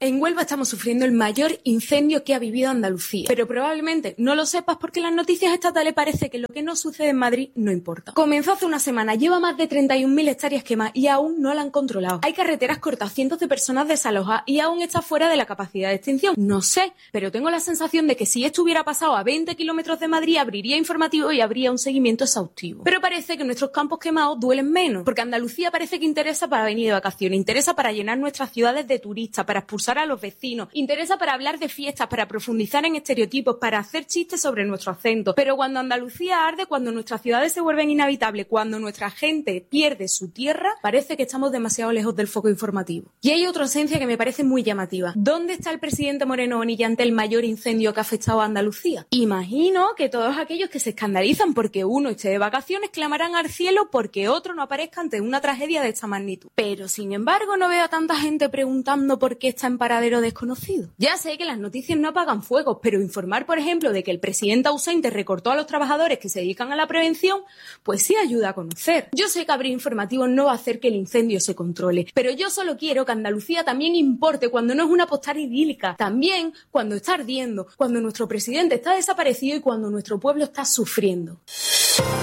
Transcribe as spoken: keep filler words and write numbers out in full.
En Huelva estamos sufriendo el mayor incendio que ha vivido Andalucía. Pero probablemente no lo sepas porque en las noticias estatales parece que lo que no sucede en Madrid no importa. Comenzó hace una semana, lleva más de treinta y un mil hectáreas quemadas y aún no la han controlado. Hay carreteras cortas, cientos de personas desalojadas y aún está fuera de la capacidad de extinción. No sé, pero tengo la sensación de que si esto hubiera pasado a veinte kilómetros de Madrid, abriría informativo y habría un seguimiento exhaustivo. Pero parece que nuestros campos quemados duelen menos, porque Andalucía parece que interesa para venir de vacaciones, interesa para llenar nuestras ciudades de turistas, para expulsar a los vecinos, interesa para hablar de fiestas, para profundizar en estereotipos, para hacer chistes sobre nuestro acento. Pero cuando Andalucía arde, cuando nuestras ciudades se vuelven inhabitables, cuando nuestra gente pierde su tierra, parece que estamos demasiado lejos del foco informativo. Y hay otra ausencia que me parece muy llamativa. ¿Dónde está el presidente Moreno Bonilla ante el mayor incendio que ha afectado a Andalucía? Imagino que todos aquellos que se escandalizan porque uno esté de vacaciones clamarán al cielo porque otro no aparezca ante una tragedia de esta magnitud. Pero, sin embargo, no veo a tanta gente preguntando por qué está en paradero desconocido. Ya sé que las noticias no apagan fuegos, pero informar, por ejemplo, de que el presidente ausente recortó a los trabajadores que se dedican a la prevención, pues sí ayuda a conocer. Yo sé que abrir informativos no va a hacer que el incendio se controle, pero yo solo quiero que Andalucía también importe cuando no es una postal idílica, también cuando está ardiendo, cuando nuestro presidente está desaparecido y cuando nuestro pueblo está sufriendo.